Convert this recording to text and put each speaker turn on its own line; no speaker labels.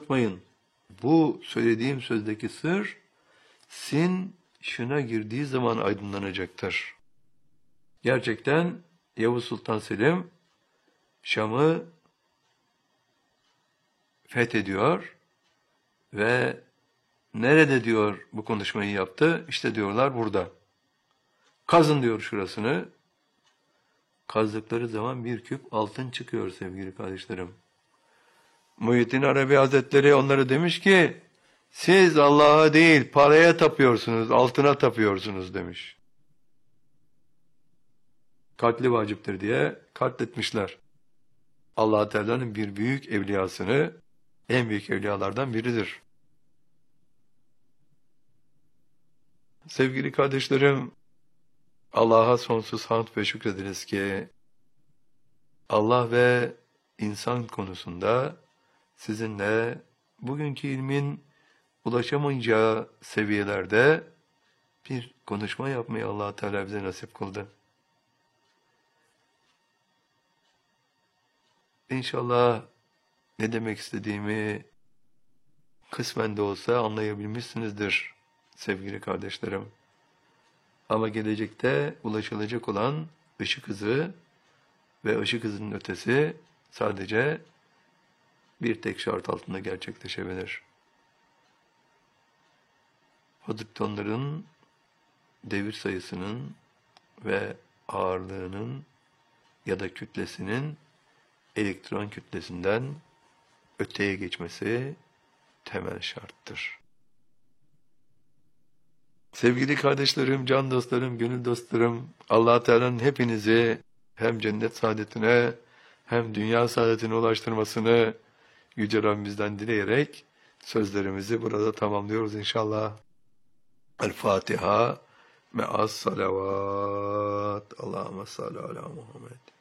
unutmayın. Bu söylediğim sözdeki sır, sin şuna girdiği zaman aydınlanacaktır. Gerçekten Yavuz Sultan Selim Şam'ı fethediyor ve nerede diyor bu konuşmayı yaptı? İşte diyorlar burada. Kazın diyor şurasını. Kazdıkları zaman bir küp altın çıkıyor sevgili kardeşlerim. Muhyiddin Arabi Hazretleri onlara demiş ki, siz Allah'a değil paraya tapıyorsunuz, altına tapıyorsunuz demiş. Katli vaciptir diye katletmişler. Allah Teala'nın bir büyük evliyasını, en büyük evliyalardan biridir. Sevgili kardeşlerim, Allah'a sonsuz hamd ve şükrederiz ki Allah ve insan konusunda sizinle bugünkü ilmin ulaşamayacağı seviyelerde bir konuşma yapmayı Allah Teala bize nasip kıldı. İnşallah ne demek istediğimi kısmen de olsa anlayabilmişsinizdir sevgili kardeşlerim. Ama gelecekte ulaşılacak olan ışık hızı ve ışık hızının ötesi sadece bir tek şart altında gerçekleşebilir. Fotonların devir sayısının ve ağırlığının ya da kütlesinin elektron kütlesinden öteye geçmesi temel şarttır. Sevgili kardeşlerim, can dostlarım, gönül dostlarım, Allah Teala'nın hepinizi hem cennet saadetine hem dünya saadetine ulaştırmasını Yüce Rabbimizden dileyerek sözlerimizi burada tamamlıyoruz inşallah. El-Fatiha me'as salavat. Allahümme salli ala Muhammed.